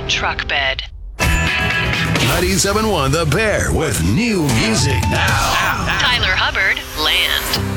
truck bed. 97.1 The Bear with new music now. Tyler Hubbard, Land.